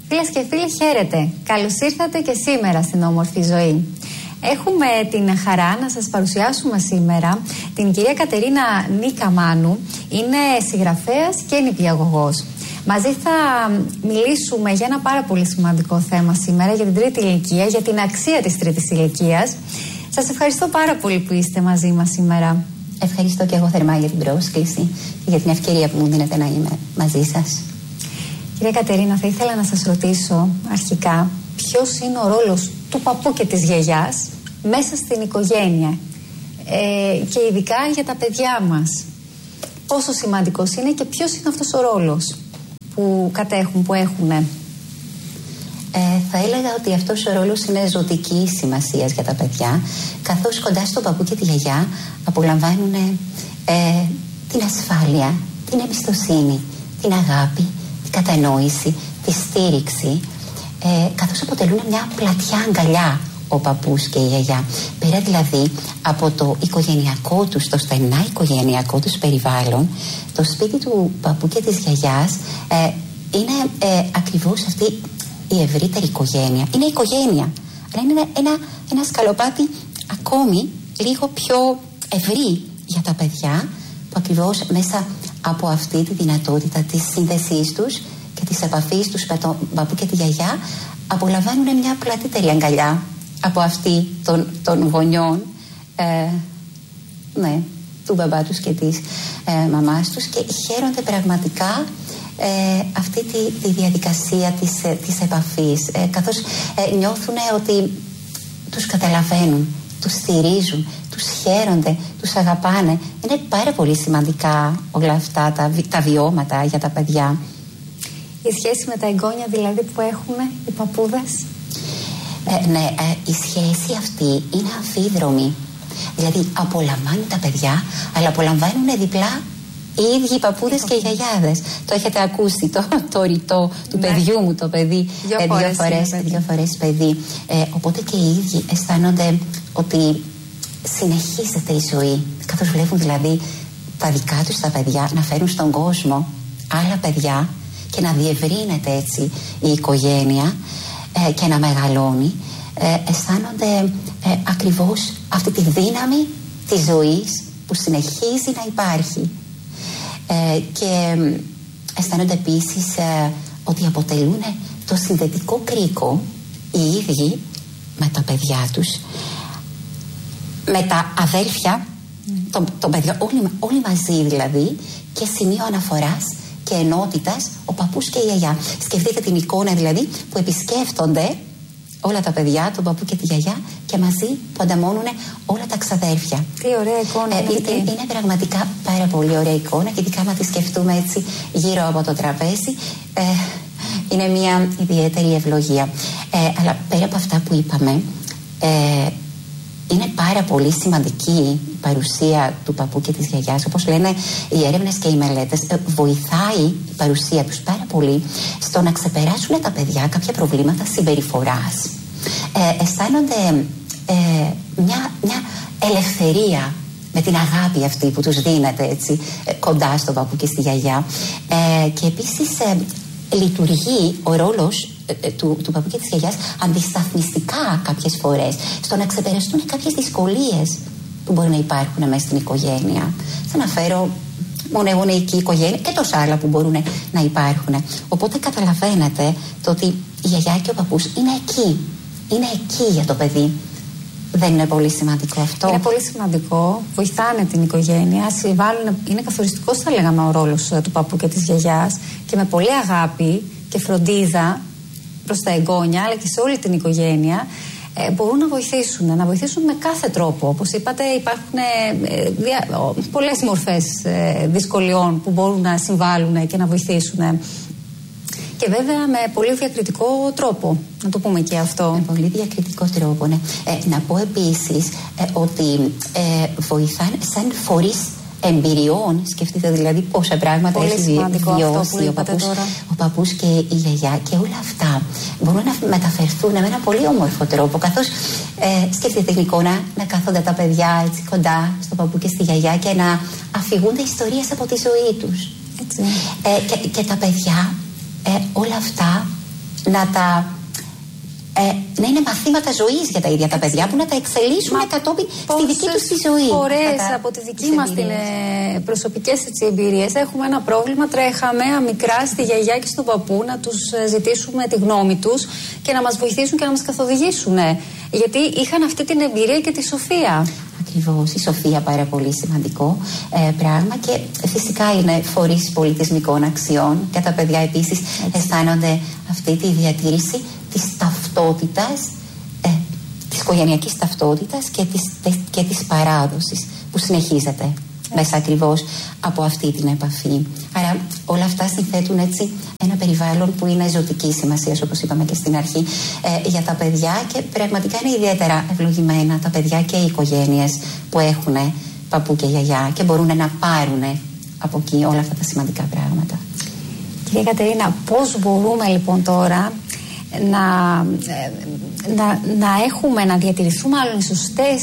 Φίλες και φίλοι, χαίρετε. Καλώς ήρθατε και σήμερα στην Όμορφη Ζωή. Έχουμε την χαρά να σας παρουσιάσουμε σήμερα την κυρία Κατερίνα Νίκα Μάνου. Είναι συγγραφέας και νηπιαγωγός. Μαζί θα μιλήσουμε για ένα πάρα πολύ σημαντικό θέμα σήμερα, για την τρίτη ηλικία, για την αξία της τρίτης ηλικίας. Σας ευχαριστώ πάρα πολύ που είστε μαζί μας σήμερα. Ευχαριστώ και εγώ θερμά για την πρόσκληση και για την ευκαιρία που μου δίνετε να είμαι μαζί σας. Κυρία Κατερίνα, θα ήθελα να σας ρωτήσω αρχικά ποιος είναι ο ρόλος του παππού και της γιαγιάς μέσα στην οικογένεια και ειδικά για τα παιδιά μας. Πόσο σημαντικός είναι και ποιος είναι αυτός ο ρόλος που κατέχουν, που έχουν. Θα έλεγα ότι αυτός ο ρόλος είναι ζωτικής σημασίας για τα παιδιά, καθώς κοντά στον παππού και τη γιαγιά απολαμβάνουν την ασφάλεια, την εμπιστοσύνη, την αγάπη, την κατανόηση, τη στήριξη, καθώς αποτελούν μια πλατιά αγκαλιά ο παππούς και η γιαγιά. Πέρα δηλαδή από το οικογενειακό τους, το στενά οικογενειακό τους περιβάλλον, το σπίτι του παππού και της γιαγιάς είναι ακριβώς αυτή η ευρύτερη οικογένεια. Είναι οικογένεια, αλλά είναι ένα σκαλοπάτι ακόμη λίγο πιο ευρύ για τα παιδιά, που ακριβώς μέσα από αυτή τη δυνατότητα της σύνδεσής τους και της επαφής τους με τον παππού και τη γιαγιά απολαμβάνουν μια πλατύτερη αγκαλιά από αυτή των γονιών, του μπαμπά τους και της μαμάς τους, και χαίρονται πραγματικά αυτή τη διαδικασία της επαφής, καθώς νιώθουν ότι τους καταλαβαίνουν, τους στηρίζουν, τους χαίρονται, τους αγαπάνε. Είναι πάρα πολύ σημαντικά όλα αυτά τα βιώματα για τα παιδιά. Η σχέση με τα εγγόνια δηλαδή που έχουν οι παππούδες. Η σχέση αυτή είναι αμφίδρομη. Δηλαδή απολαμβάνουν τα παιδιά, αλλά απολαμβάνουν διπλά οι ίδιοι οι παππούδες και οι γιαγιάδες. Το έχετε ακούσει το ρητό του παιδιού μου, το παιδί δύο φορές παιδί. Οπότε και οι ίδιοι αισθάνονται ότι συνεχίζεται η ζωή, καθώς βλέπουν δηλαδή τα δικά τους τα παιδιά να φέρουν στον κόσμο άλλα παιδιά και να διευρύνεται έτσι η οικογένεια και να μεγαλώνει. Αισθάνονται ακριβώς αυτή τη δύναμη της ζωής που συνεχίζει να υπάρχει. Και αισθάνονται επίσης ότι αποτελούν το συνδετικό κρίκο οι ίδιοι με τα παιδιά τους, με τα αδέλφια των παιδιών, όλοι μαζί δηλαδή, και σημείο αναφοράς και ενότητας ο παππούς και η γιαγιά. Σκεφτείτε την εικόνα δηλαδή που επισκέφτονται όλα τα παιδιά, τον παππού και τη γιαγιά, και μαζί που ανταμώνουν όλα τα ξαδέρφια. Τι ωραία εικόνα είναι πραγματικά πάρα πολύ ωραία εικόνα, και ειδικά να τη σκεφτούμε έτσι γύρω από το τραπέζι, είναι μια ιδιαίτερη ευλογία. Αλλά πέρα από αυτά που είπαμε, είναι πάρα πολύ σημαντική η παρουσία του παππού και της γιαγιάς. Όπως λένε οι έρευνες και οι μελέτες, βοηθάει η παρουσία τους πάρα πολύ στο να ξεπεράσουν τα παιδιά κάποια προβλήματα συμπεριφοράς. Αισθάνονται μια ελευθερία με την αγάπη αυτή που τους δίνεται έτσι κοντά στον παππού και στη γιαγιά. Και επίσης λειτουργεί ο ρόλος του παππού και της γιαγιάς αντισταθμιστικά κάποιες φορές, στο να ξεπεραστούν κάποιες δυσκολίες που μπορεί να υπάρχουν μέσα στην οικογένεια. Θα αναφέρω μονογονεϊκή οικογένεια και τόσα άλλα που μπορούν να υπάρχουν. Οπότε καταλαβαίνετε το ότι η γιαγιά και ο παππούς είναι εκεί. Είναι εκεί για το παιδί. Δεν είναι πολύ σημαντικό αυτό? Είναι πολύ σημαντικό. Βοηθάνε την οικογένεια, συμβάλλουν. Είναι καθοριστικός, θα λέγαμε, ο ρόλος του παππού και της γιαγιάς, και με πολύ αγάπη και φροντίδα προς τα εγγόνια, αλλά και σε όλη την οικογένεια, μπορούν να βοηθήσουν με κάθε τρόπο. Όπως είπατε, υπάρχουν πολλές μορφές δυσκολιών που μπορούν να συμβάλλουν και να βοηθήσουν. Και βέβαια με πολύ διακριτικό τρόπο, να το πούμε και αυτό. Με πολύ διακριτικό τρόπο, ναι. Να πω επίσης ότι βοηθάνε σαν φορείς εμπειριών. Σκεφτείτε δηλαδή πόσα πράγματα πολύ έχει βιώσει ο παππούς και η γιαγιά, και όλα αυτά μπορούν να μεταφερθούν με ένα πολύ όμορφο τρόπο, καθώς σκεφτείτε την εικόνα να κάθονται τα παιδιά έτσι κοντά στον παππού και στη γιαγιά και να αφηγούνται ιστορίες από τη ζωή τους. Και τα παιδιά όλα αυτά να είναι μαθήματα ζωής για τα ίδια τα παιδιά, που να τα εξελίσσουν κατόπιν στη δική τους τη ζωή. Φορές από τη δική μας την προσωπικές εμπειρίες έχουμε ένα πρόβλημα. Τρέχαμε μικρά στη γιαγιά και στον παππού να τους ζητήσουμε τη γνώμη τους και να μας βοηθήσουν και να μας καθοδηγήσουν. Γιατί είχαν αυτή την εμπειρία και τη σοφία. Ακριβώς, η σοφία πάρα πολύ σημαντικό πράγμα, και φυσικά είναι φορείς πολιτισμικών αξιών, και τα παιδιά επίσης αισθάνονται αυτή τη διατήρηση της ταυτότητας, της οικογενειακής ταυτότητας και της παράδοσης που συνεχίζεται μέσα ακριβώς από αυτή την επαφή. Άρα όλα αυτά συνθέτουν έτσι ένα περιβάλλον που είναι ζωτική σημασία, όπως είπαμε και στην αρχή, για τα παιδιά, και πραγματικά είναι ιδιαίτερα ευλογημένα τα παιδιά και οι οικογένειες που έχουν παππού και γιαγιά και μπορούν να πάρουν από εκεί όλα αυτά τα σημαντικά πράγματα. Κυρία Κατερίνα, πώς μπορούμε λοιπόν τώρα να διατηρηθούμε μάλλον σωστές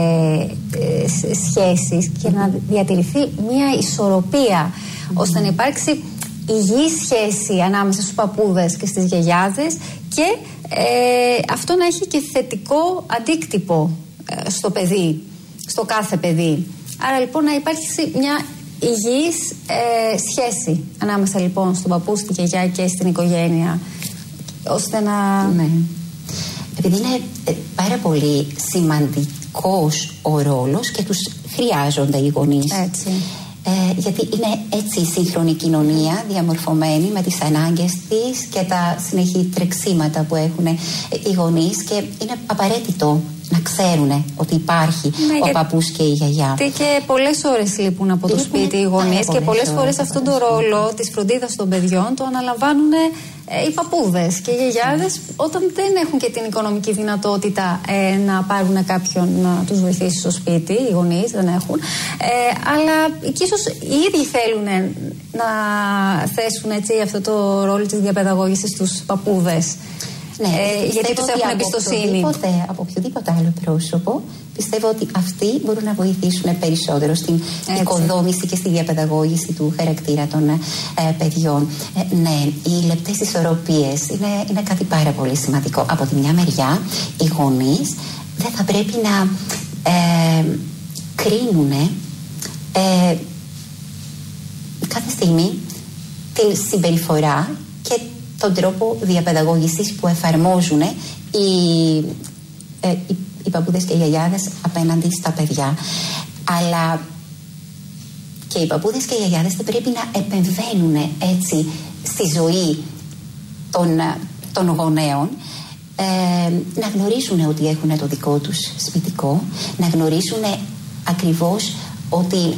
σχέσεις και να διατηρηθεί μια ισορροπία ώστε να υπάρξει υγιή σχέση ανάμεσα στους παππούδες και στις γιαγιάδες και αυτό να έχει και θετικό αντίκτυπο στο παιδί, στο κάθε παιδί. Άρα λοιπόν να υπάρχει μια υγιής σχέση ανάμεσα λοιπόν στον παππού, στη γιαγιά και στην οικογένεια, ώστε να... Ναι. Επειδή είναι πάρα πολύ σημαντικός ο ρόλος και τους χρειάζονται οι γονείς. Έτσι. Γιατί είναι έτσι η σύγχρονη κοινωνία διαμορφωμένη με τις ανάγκες της και τα συνεχή τρεξίματα που έχουν οι γονείς, και είναι απαραίτητο να ξέρουν ότι υπάρχει ο παππούς και η γιαγιά. Και πολλές ώρες λείπουν από το σπίτι οι γονείς και πολλές φορές αυτόν τον ρόλο της φροντίδας των παιδιών το αναλαμβάνουν οι παππούδες και οι γιαγιάδες όταν δεν έχουν και την οικονομική δυνατότητα να πάρουν κάποιον να τους βοηθήσει στο σπίτι. Οι γονείς δεν έχουν. Αλλά και ίσως οι ίδιοι θέλουν να θέσουν έτσι αυτό το ρόλο της διαπαιδαγώγησης στους παππούδες. Ναι, γιατί τους έχουν εμπιστοσύνη. Από οποιοδήποτε άλλο πρόσωπο, πιστεύω ότι αυτοί μπορούν να βοηθήσουν περισσότερο στην οικοδόμηση και στη διαπαιδαγώγηση του χαρακτήρα των παιδιών. Ναι, οι λεπτές ισορροπίες είναι κάτι πάρα πολύ σημαντικό. Από τη μια μεριά, οι γονείς δεν θα πρέπει να κρίνουν κάθε στιγμή τη συμπεριφορά και τον τρόπο διαπαιδαγώγησης που εφαρμόζουν οι παππούδες και οι γιαγιάδες απέναντι στα παιδιά. Αλλά και οι παππούδες και οι γιαγιάδες δεν πρέπει να επεμβαίνουν έτσι στη ζωή των γονέων, να γνωρίζουν ότι έχουν το δικό τους σπιτικό, να γνωρίζουν ακριβώς ότι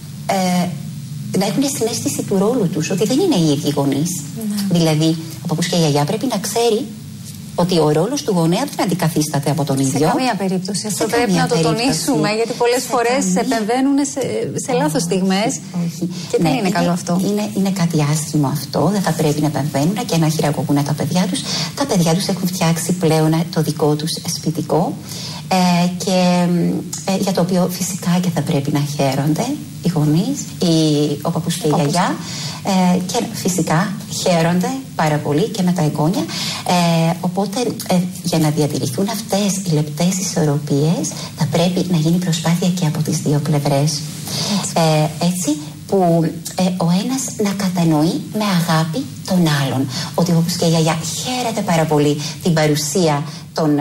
να έχουν συναίσθηση του ρόλου τους, ότι δεν είναι οι ίδιοι γονείς. Δηλαδή, ο παππούς και η γιαγιά πρέπει να ξέρει ότι ο ρόλος του γονέα δεν αντικαθίσταται από τον ίδιο. Σε καμία περίπτωση. Αυτό πρέπει να το τονίσουμε, γιατί πολλές φορές επεμβαίνουν σε λάθος στιγμές. Και δεν είναι καλό αυτό. Είναι κάτι άσχημο αυτό. Δεν θα πρέπει να επεμβαίνουν και να χειραγωγούν τα παιδιά τους. Τα παιδιά τους έχουν φτιάξει πλέον το δικό τους σπιτικό. Και για το οποίο φυσικά και θα πρέπει να χαίρονται οι γονείς, ο παππούς και η γιαγιά, και φυσικά χαίρονται πάρα πολύ και με τα εγγόνια. Οπότε για να διατηρηθούν αυτές οι λεπτές ισορροπίες θα πρέπει να γίνει προσπάθεια και από τις δύο πλευρές. Έτσι που ο ένας να κατανοεί με αγάπη τον άλλον. Ότι ο παππούς και η γιαγιά χαίρεται πάρα πολύ την παρουσία των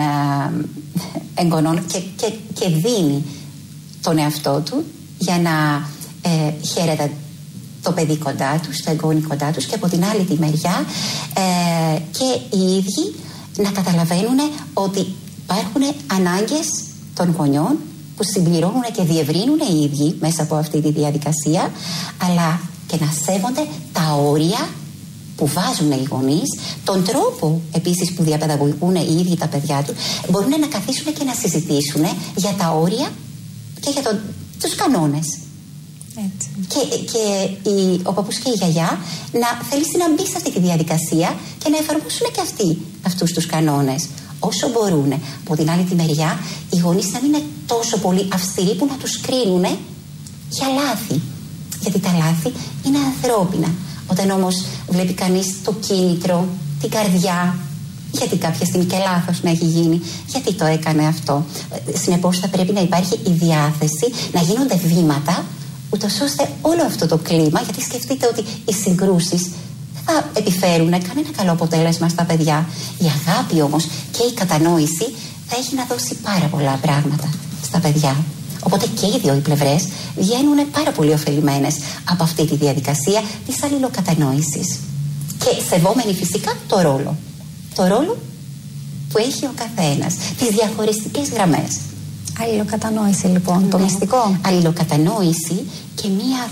εγγονών και δίνει τον εαυτό του για να χαίρεται το παιδί κοντά τους, το εγγόνι κοντά τους, και από την άλλη τη μεριά και οι ίδιοι να καταλαβαίνουν ότι υπάρχουν ανάγκες των γονιών που συμπληρώνουν και διευρύνουν οι ίδιοι μέσα από αυτή τη διαδικασία, αλλά και να σέβονται τα όρια που βάζουν οι γονείς, τον τρόπο επίσης που διαπαιδαγωγούν οι ίδιοι τα παιδιά τους, μπορούν να καθίσουν και να συζητήσουν για τα όρια και για τους κανόνες. Έτσι. Και ο παππούς και η γιαγιά να θέλει να μπει σε αυτή τη διαδικασία και να εφαρμόσουν και αυτοί αυτούς τους κανόνες όσο μπορούν. Από την άλλη τη μεριά, οι γονείς να μην είναι τόσο πολύ αυστηροί που να τους κρίνουν για λάθη. Γιατί τα λάθη είναι ανθρώπινα. Όταν όμως βλέπει κανείς το κίνητρο, την καρδιά Γιατί κάποια στιγμή και λάθος να έχει γίνει, γιατί το έκανε αυτό. Συνεπώς θα πρέπει να υπάρχει η διάθεση, να γίνονται βήματα, ούτως ώστε όλο αυτό το κλίμα, γιατί σκεφτείτε ότι οι συγκρούσεις δεν θα επιφέρουν κανένα καλό αποτέλεσμα στα παιδιά. Η αγάπη όμως και η κατανόηση θα έχει να δώσει πάρα πολλά πράγματα στα παιδιά. Οπότε και οι δύο οι πλευρές βγαίνουν πάρα πολύ ωφελημένες από αυτή τη διαδικασία της αλληλοκατανόησης. Και σεβόμενοι φυσικά το ρόλο που έχει ο καθένας, τις διαχωριστικές γραμμές. Αλληλοκατανόηση λοιπόν, το μυστικό. Αλληλοκατανόηση και μία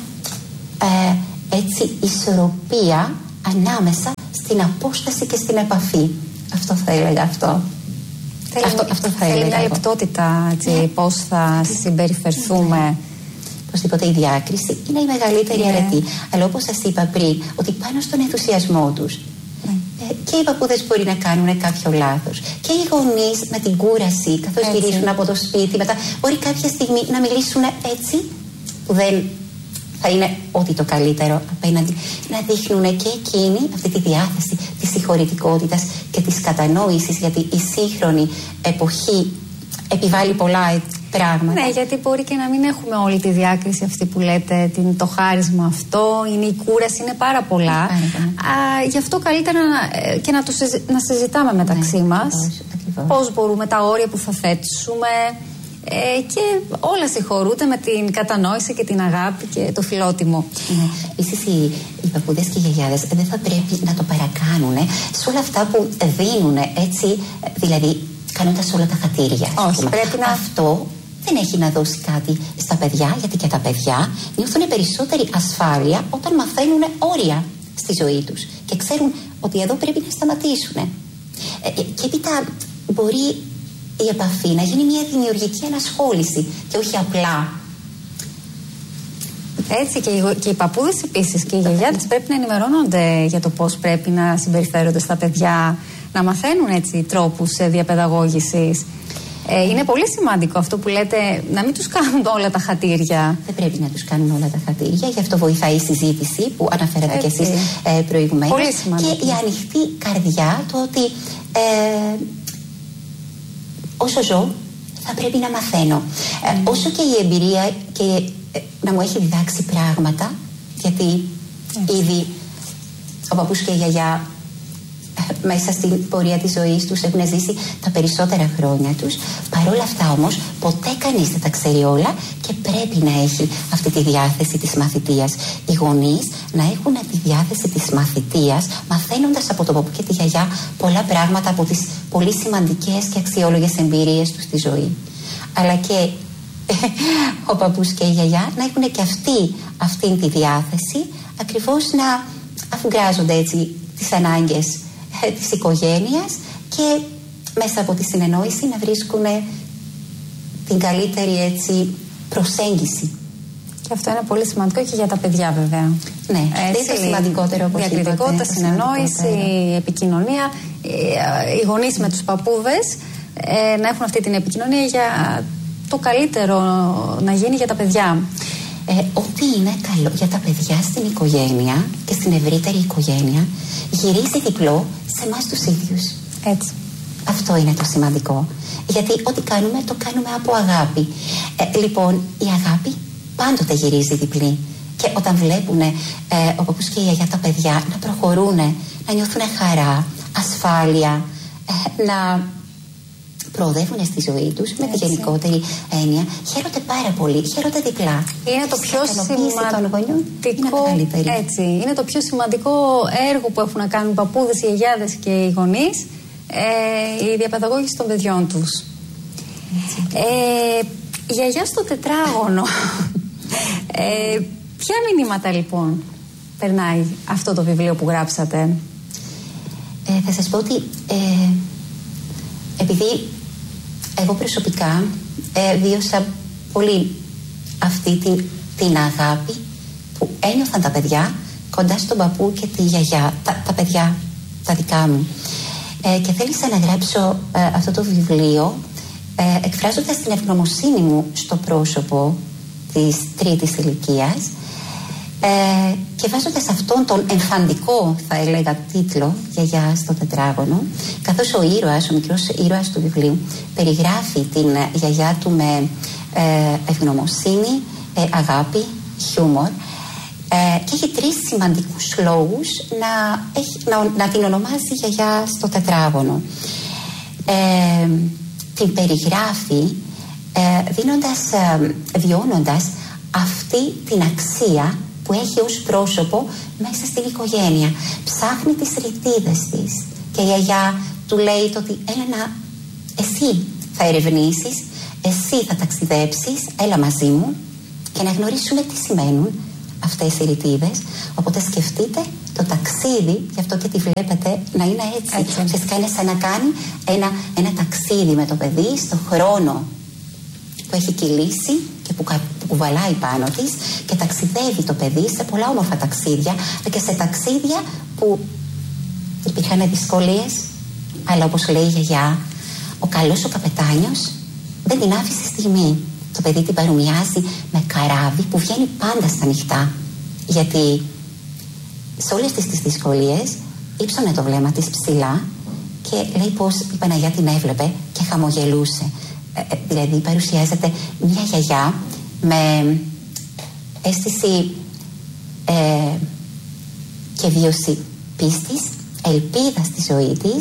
έτσι ισορροπία ανάμεσα στην απόσταση και στην επαφή. Αυτό θα έλεγα αυτό. Θέλει μια λεπτότητα, πώς θα συμπεριφερθούμε. Οπωσδήποτε η διάκριση είναι η μεγαλύτερη αρετή. Αλλά όπως σας είπα πριν, ότι πάνω στον ενθουσιασμό τους και οι παππούδες μπορεί να κάνουν κάποιο λάθος. Και οι γονείς με την κούραση, καθώς γυρίσουν από το σπίτι, μετά μπορεί κάποια στιγμή να μιλήσουν έτσι, που δεν θα είναι ό,τι το καλύτερο απέναντι. Να δείχνουν και εκείνοι αυτή τη διάθεση της συγχωρητικότητας και της κατανόησης, γιατί η σύγχρονη εποχή επιβάλλει πολλά πράγματα. Ναι, γιατί μπορεί και να μην έχουμε όλη τη διάκριση αυτή που λέτε, το χάρισμα αυτό, είναι η κούραση, είναι πάρα πολλά. Γι' αυτό καλύτερα και να συζητάμε μεταξύ μας πώς μπορούμε, τα όρια που θα θέσουμε. Και όλα συγχωρούνται με την κατανόηση και την αγάπη και το φιλότιμο. Επίσης οι παππούδες και οι γιαγιάδες δεν θα πρέπει να το παρακάνουν σε όλα αυτά που δίνουν, έτσι, δηλαδή κάνοντας όλα τα χατήρια. Όχι, πρέπει να... Αυτό δεν έχει να δώσει κάτι στα παιδιά, γιατί και τα παιδιά νιώθουν περισσότερη ασφάλεια όταν μαθαίνουν όρια στη ζωή τους και ξέρουν ότι εδώ πρέπει να σταματήσουν. Και έπειτα μπορεί η επαφή να γίνει μια δημιουργική ανασχόληση και όχι απλά. Έτσι και οι παππούδες επίσης και οι γιαγιάδες πρέπει να ενημερώνονται για το πώς πρέπει να συμπεριφέρονται στα παιδιά, να μαθαίνουν έτσι τρόπους διαπαιδαγώγησης. Είναι πολύ σημαντικό αυτό που λέτε, να μην τους κάνουν όλα τα χατήρια. Δεν πρέπει να τους κάνουν όλα τα χατήρια, γι' αυτό βοηθάει η συζήτηση που αναφέρατε κι εσείς προηγουμένως. Πολύ σημαντικό. Και η ανοιχτή καρδιά, το ότι όσο ζω θα πρέπει να μαθαίνω. Όσο και η εμπειρία και να μου έχει διδάξει πράγματα, γιατί ήδη ο παππούς και η γιαγιά μέσα στην πορεία της ζωής τους έχουν ζήσει τα περισσότερα χρόνια τους. Παρόλα αυτά όμως ποτέ κανείς δεν τα ξέρει όλα και πρέπει να έχει αυτή τη διάθεση της μαθητείας. Οι γονείς να έχουν τη διάθεση της μαθητείας, μαθαίνοντας από τον παππού και τη γιαγιά πολλά πράγματα από τις πολύ σημαντικές και αξιόλογες εμπειρίες τους στη ζωή. Αλλά και ο παππούς και η γιαγιά να έχουν και αυτή τη διάθεση, ακριβώς να αφουγκράζονται έτσι τις ανάγκες της οικογένειας και μέσα από τη συνεννόηση να βρίσκουν την καλύτερη έτσι προσέγγιση. Και αυτό είναι πολύ σημαντικό και για τα παιδιά βέβαια. Ναι, είναι το σημαντικότερο. Διακριτικότητα, συνεννόηση, επικοινωνία. Οι γονείς με τους παππούδες να έχουν αυτή την επικοινωνία για το καλύτερο να γίνει για τα παιδιά. Ό,τι είναι καλό για τα παιδιά στην οικογένεια και στην ευρύτερη οικογένεια γυρίζει διπλό σε εμάς τους ίδιους. Έτσι. Αυτό είναι το σημαντικό. Γιατί ό,τι κάνουμε το κάνουμε από αγάπη. Λοιπόν, η αγάπη πάντοτε γυρίζει διπλή. Και όταν βλέπουν ο παππούς και η γιαγιά τα παιδιά να προχωρούν, να νιώθουν χαρά, ασφάλεια, να προοδεύουν στη ζωή τους με τη γενικότερη έννοια, χαίρονται πάρα πολύ, χαίρονται διπλά. Είναι το πιο σημαντικό, έτσι, είναι το πιο σημαντικό έργο που έχουν να κάνουν οι παππούδες, οι γιαγιάδες και οι γονείς, η διαπαιδαγώγηση των παιδιών τους. Γιαγιά στο τετράγωνο. Ποια μηνύματα λοιπόν περνάει αυτό το βιβλίο που γράψατε? Θα σας πω ότι επειδή εγώ προσωπικά βίωσα πολύ αυτή την αγάπη που ένιωθαν τα παιδιά κοντά στον παππού και τη γιαγιά, τα παιδιά τα δικά μου, και θέλησα να γράψω αυτό το βιβλίο εκφράζοντας την ευγνωμοσύνη μου στο πρόσωπο της τρίτης ηλικίας Και βάζοντας αυτόν τον εμφαντικό, θα έλεγα, τίτλο «Γιαγιά στο τετράγωνο», καθώς ο ήρωας, ο μικρός ήρωας του βιβλίου, περιγράφει την γιαγιά του με ευγνωμοσύνη, αγάπη, χιούμορ, και έχει 3 σημαντικούς λόγους να την ονομάζει γιαγιά στο τετράγωνο. Την περιγράφει βιώνοντας αυτή την αξία που έχει ως πρόσωπο μέσα στην οικογένεια. Ψάχνει τις ρητίδες της και η γιαγιά του λέει ότι εσύ θα ερευνήσεις, εσύ θα ταξιδέψεις, έλα μαζί μου και να γνωρίσουμε τι σημαίνουν αυτές οι ρητίδες. Οπότε σκεφτείτε το ταξίδι, γι' αυτό και τη βλέπετε να είναι έτσι. Ουσιαστικά είναι σαν να κάνει ένα ταξίδι με το παιδί στον χρόνο που έχει κυλήσει και που κουβαλάει πάνω της, και ταξιδεύει το παιδί σε πολλά όμορφα ταξίδια και σε ταξίδια που υπήρχαν δυσκολίες, αλλά όπως λέει η γιαγιά, ο καλός ο καπετάνιος δεν την άφησε στιγμή. Το παιδί την παρομοιάζει με καράβι που βγαίνει πάντα στα νυχτά, γιατί σε όλες τις δυσκολίες ύψωνε το βλέμμα της ψηλά και λέει πως η Παναγιά την έβλεπε και χαμογελούσε. Δηλαδή παρουσιάζεται μια γιαγιά με αίσθηση και βίωση πίστης, ελπίδας στη ζωή της,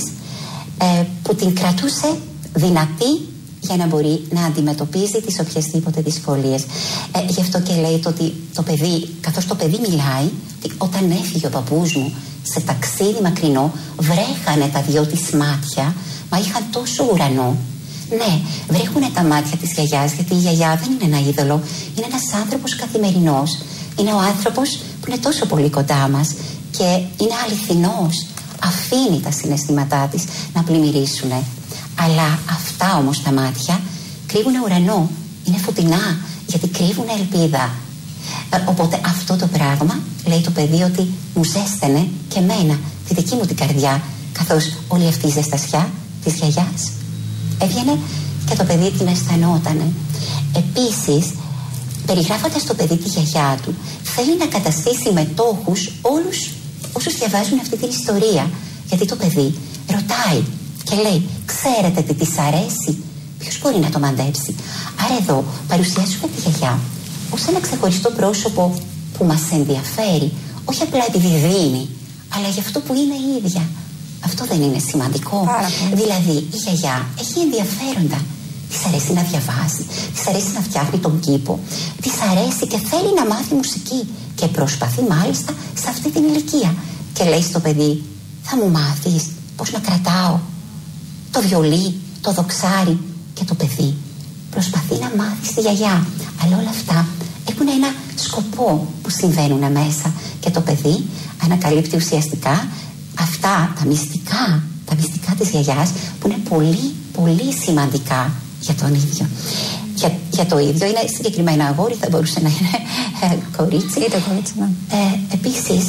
που την κρατούσε δυνατή για να μπορεί να αντιμετωπίζει τις οποιασδήποτε δυσκολίες. Γι' αυτό και λέει ότι το παιδί, καθώς το παιδί μιλάει, ότι όταν έφυγε ο παππούς μου σε ταξίδι μακρινό, βρέχανε τα 2 της μάτια, μα είχαν τόσο ουρανό. Ναι, βρέχουνε τα μάτια της γιαγιάς, γιατί η γιαγιά δεν είναι ένα είδωλο, είναι ένας άνθρωπος καθημερινός. Είναι ο άνθρωπος που είναι τόσο πολύ κοντά μας και είναι αληθινός. Αφήνει τα συναισθήματά της να πλημμυρίσουνε. Αλλά αυτά όμως τα μάτια κρύβουνε ουρανό, είναι φωτεινά, γιατί κρύβουνε ελπίδα. Οπότε αυτό το πράγμα, λέει το παιδί, ότι μου ζέστενε και εμένα, τη δική μου την καρδιά, καθώς όλη αυτή η ζεστασιά της γιαγιάς έβγαινε και το παιδί την αισθανότανε. Επίσης, περιγράφοντας το παιδί τη γιαγιά του, θέλει να καταστήσει μετόχους όλους όσους διαβάζουν αυτή την ιστορία. Γιατί το παιδί ρωτάει και λέει, ξέρετε τι της αρέσει, ποιος μπορεί να το μαντέψει. Άρα εδώ παρουσιάζουμε τη γιαγιά ως ένα ξεχωριστό πρόσωπο που μας ενδιαφέρει, όχι απλά επειδή δίνει, αλλά για αυτό που είναι η ίδια. Αυτό δεν είναι σημαντικό? Δηλαδή η γιαγιά έχει ενδιαφέροντα. Της αρέσει να διαβάζει, της αρέσει να φτιάχνει τον κήπο, της αρέσει και θέλει να μάθει μουσική και προσπαθεί μάλιστα σε αυτή την ηλικία. Και λέει στο παιδί, θα μου μάθεις πώς να κρατάω το βιολί, το δοξάρι, και το παιδί προσπαθεί να μάθει στη γιαγιά. Αλλά όλα αυτά έχουν ένα σκοπό που συμβαίνουν μέσα και το παιδί ανακαλύπτει ουσιαστικά αυτά τα μυστικά της γιαγιάς, που είναι πολύ πολύ σημαντικά για τον ίδιο. Για το ίδιο είναι συγκεκριμένα αγόρι, θα μπορούσε να είναι κορίτσι. Είτε κορίτσι, ναι. Επίσης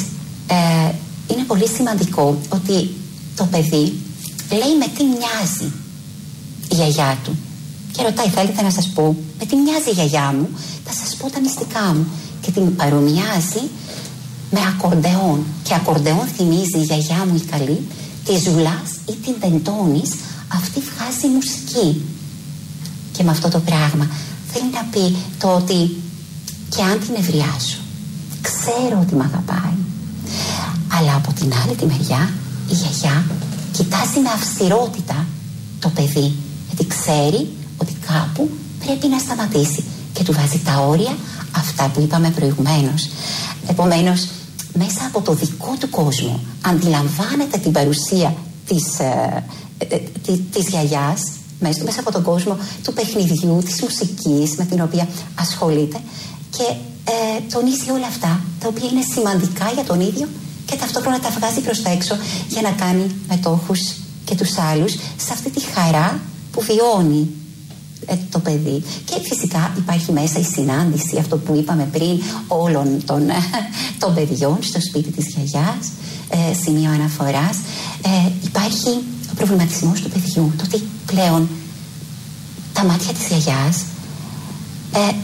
είναι πολύ σημαντικό ότι το παιδί λέει με τι μοιάζει η γιαγιά του και ρωτάει, θέλετε να σας πω με τι μοιάζει η γιαγιά μου, θα σας πω τα μυστικά μου, και την παρομοιάζει με ακορντεόν. Και ακορντεόν θυμίζει η γιαγιά μου η καλή, τη Ζουλάς ή την Τεντώνης, αυτή βγάζει μουσική. Και με αυτό το πράγμα θέλει να πει το ότι και αν την ευριάσω, ξέρω ότι μ' αγαπάει. Αλλά από την άλλη τη μεριά η γιαγιά κοιτάζει με αυστηρότητα το παιδί, γιατί ξέρει ότι κάπου πρέπει να σταματήσει και του βάζει τα όρια αυτά που είπαμε προηγουμένως. Επομένως, μέσα από το δικό του κόσμο αντιλαμβάνεται την παρουσία της γιαγιάς, μέσα από τον κόσμο του παιχνιδιού, της μουσικής με την οποία ασχολείται, και τονίζει όλα αυτά τα οποία είναι σημαντικά για τον ίδιο και ταυτόχρονα τα βγάζει προς τα έξω για να κάνει μετόχους και τους άλλους σε αυτή τη χαρά που βιώνει το παιδί. Και φυσικά υπάρχει μέσα η συνάντηση, αυτό που είπαμε πριν, όλων των παιδιών στο σπίτι της γιαγιάς, σημείο αναφοράς. Υπάρχει ο προβληματισμός του παιδιού, το ότι πλέον τα μάτια της γιαγιάς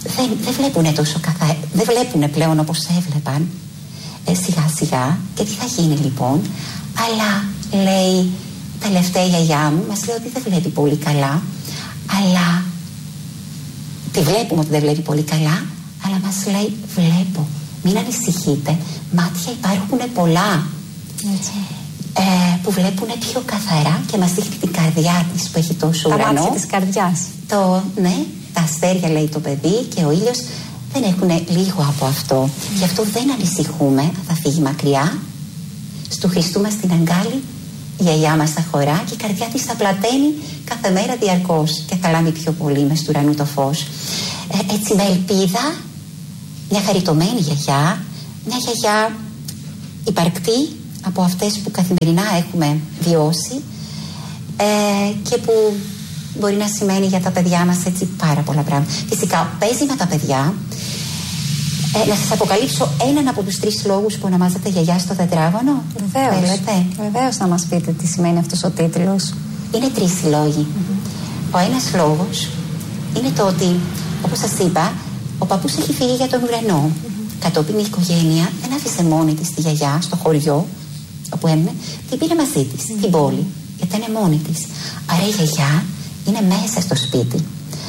δεν βλέπουν τόσο καθαρά, δεν βλέπουν πλέον όπως έβλεπαν σιγά σιγά. Και τι θα γίνει λοιπόν? Αλλά λέει, τελευταία γιαγιά μου μας λέει ότι δεν βλέπει πολύ καλά, αλλά τη βλέπουμε ότι δεν βλέπει πολύ καλά, αλλά μας λέει, βλέπω, μην ανησυχείτε, μάτια υπάρχουν πολλά που βλέπουν πιο καθαρά, και μας δείχνει την καρδιά της που έχει τόσο ουρανό. Τα μάτια της καρδιάς. Ναι, τα αστέρια λέει το παιδί και ο ήλιος δεν έχουν λίγο από αυτό. Γι' αυτό δεν ανησυχούμε, θα φύγει μακριά. Στου Χριστού μας την αγκάλη η γιαγιά μας θα χωρά και η καρδιά της θα πλαταίνει κάθε μέρα διαρκώς και θα λάβει πιο πολύ μες του ουρανού το φως. Έτσι με ελπίδα, μια χαριτωμένη γιαγιά, μια γιαγιά υπαρκτή από αυτές που καθημερινά έχουμε βιώσει και που μπορεί να σημαίνει για τα παιδιά μας έτσι πάρα πολλά πράγματα. Φυσικά παίζει με τα παιδιά. Να σας αποκαλύψω έναν από τους 3 λόγους που ονομάζεται γιαγιά στο τετράγωνο. Βεβαίως να μας πείτε τι σημαίνει αυτός ο τίτλος. Είναι 3 οι λόγοι. Ο ένας λόγος είναι το ότι, όπως σας είπα, ο παππούς έχει φύγει για τον ουρανό. Κατόπιν η οικογένεια δεν άφησε μόνη της τη γιαγιά στο χωριό όπου έμεινε, την πήρε μαζί της στην πόλη, γιατί ήταν μόνη της. Άρα η γιαγιά είναι μέσα στο σπίτι.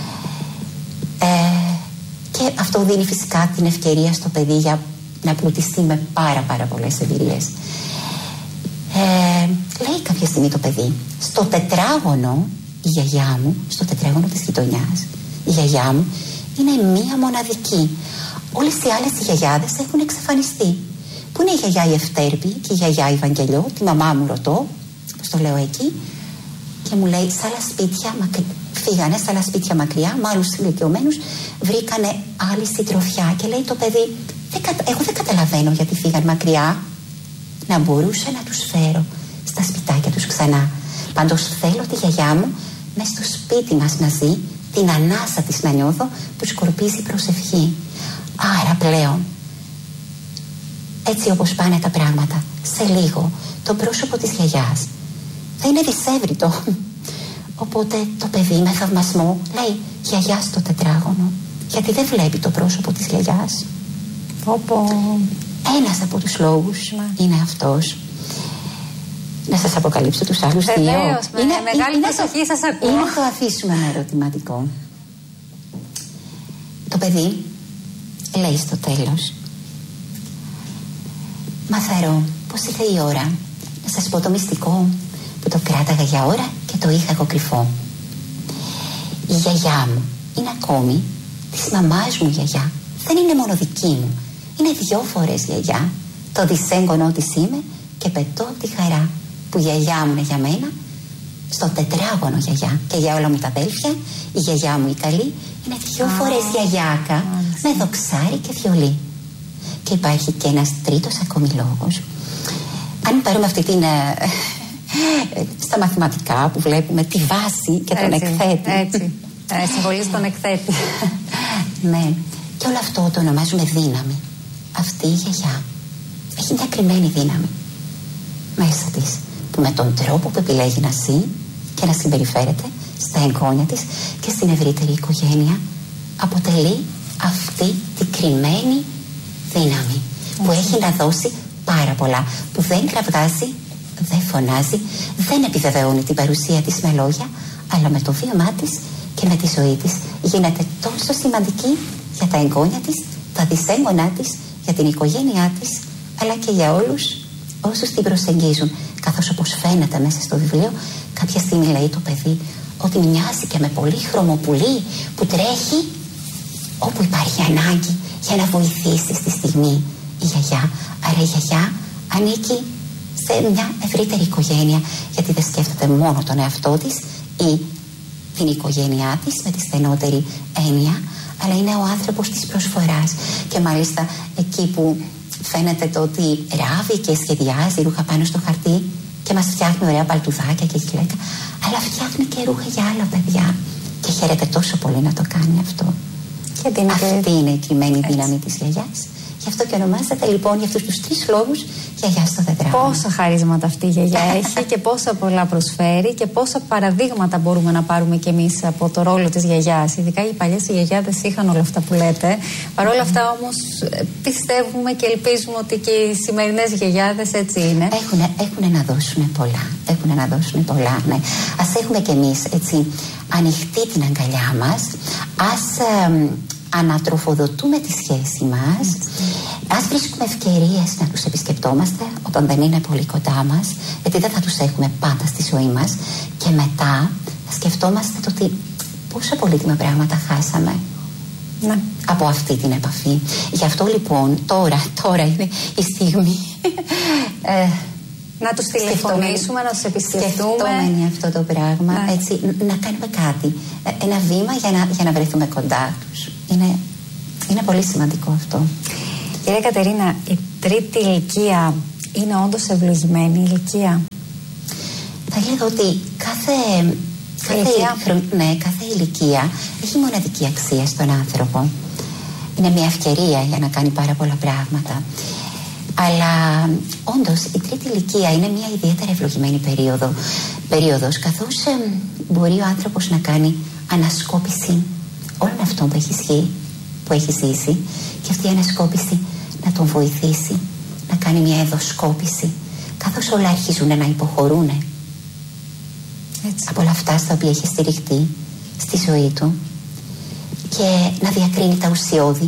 Και αυτό δίνει φυσικά την ευκαιρία στο παιδί για να πλουτιστεί με πάρα πολλές εμπειρίες. Λέει κάποια στιγμή το παιδί, στο τετράγωνο η γιαγιά μου, στο τετράγωνο της γειτονιάς, η γιαγιά μου είναι μία μοναδική. Όλες οι άλλες οι γιαγιάδες έχουν εξαφανιστεί. Πού είναι η γιαγιά η Ευτέρπη και η γιαγιά η Ευαγγελιό? Τη μαμά μου ρωτώ, όπως το λέω εκεί, και μου λέει, σε άλλα σπίτια φύγανε, σε άλλα σπίτια μακριά, με άλλους ηλικιωμένους, βρήκανε άλλη συντροφιά. Και λέει το παιδί, εγώ δεν καταλαβαίνω γιατί φύγαν μακριά. Να μπορούσα να τους φέρω στα σπιτάκια τους ξανά. Πάντως θέλω τη γιαγιά μου μες στο σπίτι μας να ζει, την ανάσα της να νιώθω που σκορπίζει προσευχή. Άρα πλέον, έτσι όπως πάνε τα πράγματα, σε λίγο το πρόσωπο της γιαγιάς θα είναι δυσέβριτο. Οπότε το παιδί με θαυμασμό λέει, γιαγιά στο τετράγωνο, γιατί δεν βλέπει το πρόσωπο της γιαγιάς. Ένας από τους λόγους είναι αυτός. Να σας αποκαλύψω τους άλλους 2. Βεβαίως, με μεγάλη προσοχή σας ακούω. Ή να το αφήσουμε ένα ερωτηματικό. Το παιδί λέει στο τέλος, μαθαρώ πως ήρθε η ώρα να σας πω το μυστικό που το κράταγα για ώρα και το είχα εγώ κρυφό. Η γιαγιά μου είναι ακόμη της μαμάς μου γιαγιά. Δεν είναι μόνο δική μου. Είναι 2 φορές γιαγιά. Το δυσέγγονό της είμαι και πετώ από τη χαρά που η γιαγιά μου είναι για μένα στο τετράγωνο γιαγιά. Και για όλα μου τα αδέλφια, η γιαγιά μου η καλή είναι 2 φορές γιαγιάκα με δοξάρι και βιολί. Και υπάρχει και ένας 3ος ακόμη λόγος. Αν πάρουμε αυτή την στα μαθηματικά που βλέπουμε τη βάση και τον εκθέτη. Έτσι. Συμβολίζει τον εκθέτη. Ναι. Και όλο αυτό το ονομάζουμε δύναμη. Αυτή η γιαγιά έχει μια κρυμμένη δύναμη μέσα της, που με τον τρόπο που επιλέγει να ζει και να συμπεριφέρεται στα εγγόνια της και στην ευρύτερη οικογένεια, αποτελεί αυτή την κρυμμένη δύναμη που έχει να δώσει πάρα πολλά, που δεν κραυγάζει, δεν φωνάζει, δεν επιβεβαιώνει την παρουσία της με λόγια, αλλά με το βίωμά της και με τη ζωή της γίνεται τόσο σημαντική για τα εγγόνια της, τα δυσέγγονά της, για την οικογένειά της, αλλά και για όλους όσους την προσεγγίζουν. Καθώς όπως φαίνεται μέσα στο βιβλίο, κάποια στιγμή λέει το παιδί ότι μοιάζει και με πολύχρωμο πουλί που τρέχει όπου υπάρχει ανάγκη για να βοηθήσει στη στιγμή η γιαγιά. Άρα η γιαγιά ανήκει σε μια ευρύτερη οικογένεια, γιατί δεν σκέφτεται μόνο τον εαυτό της ή την οικογένειά της με τη στενότερη έννοια, αλλά είναι ο άνθρωπος της προσφοράς. Και μάλιστα εκεί που φαίνεται το ότι ράβει και σχεδιάζει ρούχα πάνω στο χαρτί και μας φτιάχνει ωραία παλτουδάκια και γυλαίκα, αλλά φτιάχνει και ρούχα για άλλα παιδιά και χαίρεται τόσο πολύ να το κάνει αυτό. Αυτή είναι η κρυμμένη δύναμη της γιαγιάς, Γι' αυτό και ονομάζεται λοιπόν για αυτούς τους 3 λόγους γιαγιά στο τετράγωνο. Πόσα χαρίσματα αυτή η γιαγιά έχει και πόσα πολλά προσφέρει και πόσα παραδείγματα μπορούμε να πάρουμε κι εμείς από το ρόλο της γιαγιάς. Ειδικά οι παλιές γιαγιάδες είχαν όλα αυτά που λέτε. Παρ' όλα αυτά όμως πιστεύουμε και ελπίζουμε ότι και οι σημερινές γιαγιάδες έτσι είναι. Έχουν να δώσουν πολλά. Έχουν να δώσουν πολλά, ναι. Ας έχουμε κι εμείς έτσι ανοιχτή την αγκαλιά μας. Ας ανατροφοδοτούμε τη σχέση μας. Ας βρίσκουμε ευκαιρίες να τους επισκεπτόμαστε όταν δεν είναι πολύ κοντά μας, γιατί δεν θα τους έχουμε πάντα στη ζωή μας. Και μετά θα σκεφτόμαστε το ότι πόσα πολύτιμα πράγματα χάσαμε από αυτή την επαφή. Γι' αυτό λοιπόν τώρα είναι η στιγμή να τους τηλεφωνήσουμε, να τους επισκεφτούμε. Σκεφτόμενοι αυτό το πράγμα, έτσι, να κάνουμε κάτι. Ένα βήμα για να βρεθούμε κοντά τους. Είναι πολύ σημαντικό αυτό. Κυρία Κατερίνα, η τρίτη ηλικία είναι όντως ευλογημένη ηλικία? Θα έλεγα ότι κάθε ηλικία έχει μοναδική αξία στον άνθρωπο. Είναι μια ευκαιρία για να κάνει πάρα πολλά πράγματα. Αλλά όντως η τρίτη ηλικία είναι μια ιδιαίτερα ευλογημένη περίοδος, καθώς μπορεί ο άνθρωπος να κάνει ανασκόπηση όλων αυτών που έχει ζήσει, και αυτή η ανασκόπηση να τον βοηθήσει να κάνει μια εδωσκόπηση, καθώς όλα αρχίζουν να υποχωρούν από όλα αυτά στα οποία έχει στηριχτεί στη ζωή του, και να διακρίνει τα ουσιώδη,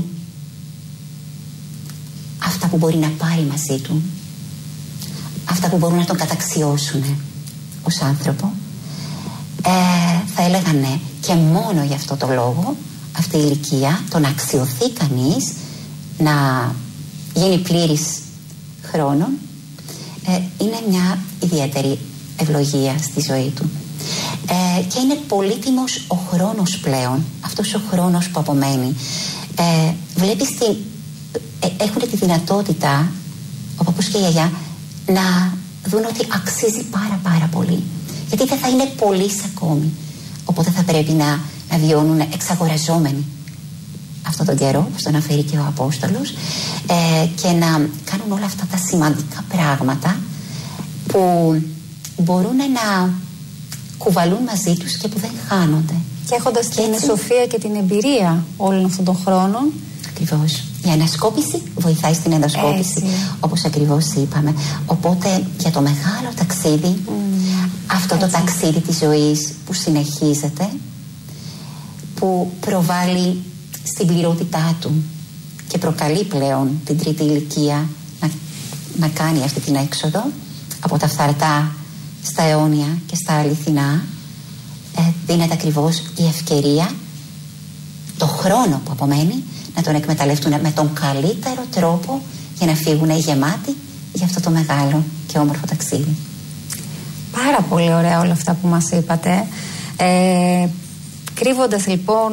αυτά που μπορεί να πάρει μαζί του, αυτά που μπορούν να τον καταξιώσουν ως άνθρωπο. Θα έλεγα ναι, και μόνο γι' αυτό το λόγο αυτή η ηλικία, το να αξιωθεί κανείς, να γίνει πλήρης χρόνων, είναι μια ιδιαίτερη ευλογία στη ζωή του. Και είναι πολύτιμος ο χρόνος πλέον, αυτός ο χρόνος που απομένει. Βλέπεις έχουν τη δυνατότητα, ο παππούς και η γιαγιά, να δουν ότι αξίζει πάρα πολύ. Γιατί δεν θα είναι πολλοί ακόμη. Οπότε θα πρέπει να βιώνουν εξαγοραζόμενοι αυτόν τον καιρό, όπως το αναφέρει και ο Απόστολος, και να κάνουν όλα αυτά τα σημαντικά πράγματα που μπορούν να κουβαλούν μαζί τους και που δεν χάνονται. Και έχοντας την σοφία και την εμπειρία όλων αυτών των χρόνων. Ακριβώς. Η ανασκόπηση βοηθάει στην ενδοσκόπηση, όπως ακριβώς είπαμε. Οπότε για το μεγάλο ταξίδι, αυτό το ταξίδι της ζωής που συνεχίζεται, που προβάλλει στην πληρότητά του και προκαλεί πλέον την τρίτη ηλικία να κάνει αυτή την έξοδο από τα φθαρτά στα αιώνια και στα αληθινά, δίνεται ακριβώς η ευκαιρία, το χρόνο που απομένει, να τον εκμεταλλευτούν με τον καλύτερο τρόπο για να φύγουν γεμάτοι για αυτό το μεγάλο και όμορφο ταξίδι. Πάρα πολύ ωραία όλα αυτά που μας είπατε. Κρύβοντας λοιπόν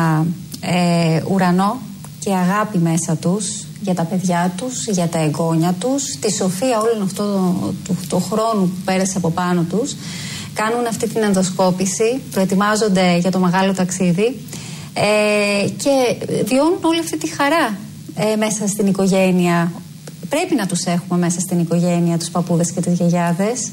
ουρανό και αγάπη μέσα τους για τα παιδιά τους, για τα εγγόνια τους, τη σοφία όλων αυτών του χρόνου που πέρασε από πάνω τους, κάνουν αυτή την ενδοσκόπηση, προετοιμάζονται για το μεγάλο ταξίδι και βιώνουν όλη αυτή τη χαρά μέσα στην οικογένεια. Πρέπει να τους έχουμε μέσα στην οικογένεια, τους παππούδες και τις γιαγιάδες.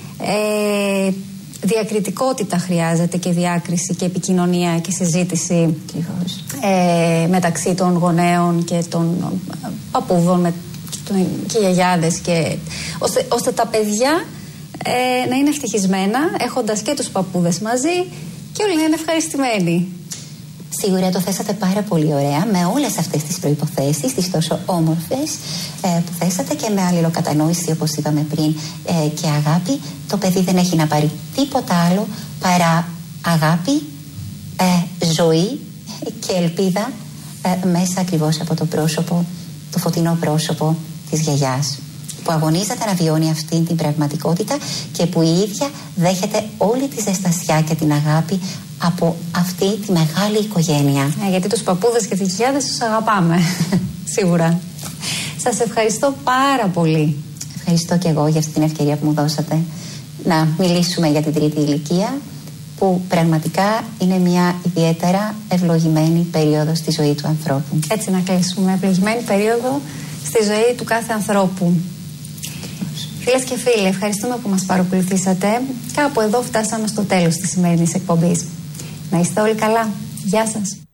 Διακριτικότητα χρειάζεται και διάκριση και επικοινωνία και συζήτηση μεταξύ των γονέων και των παππούδων και γιαγιάδες, ώστε τα παιδιά να είναι ευτυχισμένα έχοντας και τους παππούδες μαζί και όλοι να είναι ευχαριστημένοι. Σίγουρα το θέσατε πάρα πολύ ωραία, με όλες αυτές τις προϋποθέσεις, τις τόσο όμορφες που θέσατε, και με αλληλοκατανόηση, όπως είπαμε πριν, και αγάπη. Το παιδί δεν έχει να πάρει τίποτα άλλο παρά αγάπη, ζωή και ελπίδα μέσα ακριβώς από το πρόσωπο, το φωτεινό πρόσωπο της γιαγιάς, που αγωνίζεται να βιώνει αυτή την πραγματικότητα και που η ίδια δέχεται όλη τη ζεστασιά και την αγάπη από αυτή τη μεγάλη οικογένεια. Γιατί τους παππούδες και τις γιαγιάδες τους αγαπάμε. Σίγουρα. Σας ευχαριστώ πάρα πολύ. Ευχαριστώ και εγώ για αυτή την ευκαιρία που μου δώσατε να μιλήσουμε για την τρίτη ηλικία που πραγματικά είναι μια ιδιαίτερα ευλογημένη περίοδος στη ζωή του ανθρώπου. Έτσι να κλείσουμε, ευλογημένη περίοδο στη ζωή του κάθε ανθρώπου. Φίλες και φίλοι, ευχαριστούμε που μας παρακολουθήσατε. Κάπου εδώ φτάσαμε στο τέλος της σημερινής εκπομπής. Να είστε όλοι καλά. Γεια σας.